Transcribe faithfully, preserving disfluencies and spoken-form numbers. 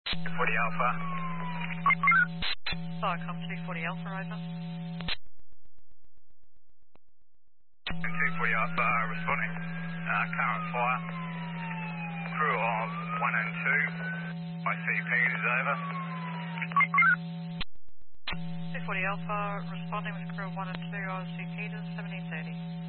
two forty Alpha. Starcom two forty Alpha, over. two forty Alpha responding. Uh, current fire. Crew of one and two. I see Peters over. two forty Alpha, responding with crew one and two, O C Peters, seventeen thirty.